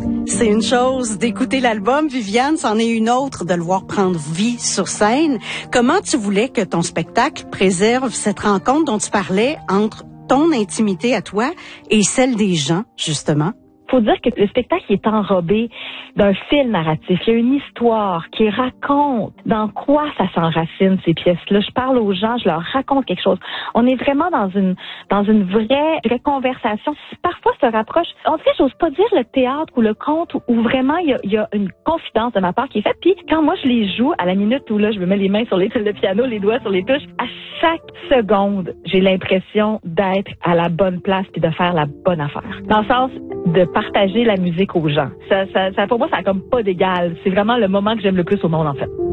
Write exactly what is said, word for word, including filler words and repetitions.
C'est une chose d'écouter l'album, Viviane, c'en est une autre de le voir prendre vie sur scène. Comment tu voulais que ton spectacle préserve cette rencontre dont tu parlais entre ton intimité à toi et celle des gens, justement? Faut dire que le spectacle est enrobé d'un fil narratif. Il y a une histoire qui raconte dans quoi ça s'enracine, ces pièces-là. Je parle aux gens, je leur raconte quelque chose. On est vraiment dans une dans une vraie, vraie conversation. Parfois, se rapproche. En fait, j'ose pas dire le théâtre ou le conte où vraiment il y a, il y a une confidence de ma part qui est faite. Puis quand moi je les joue, à la minute où là je me mets les mains sur les le piano, les doigts sur les touches, à chaque seconde, j'ai l'impression d'être à la bonne place puis de faire la bonne affaire. Dans le sens de partager la musique aux gens. Ça, ça, ça, pour moi, ça a comme pas d'égal. C'est vraiment le moment que j'aime le plus au monde, en fait.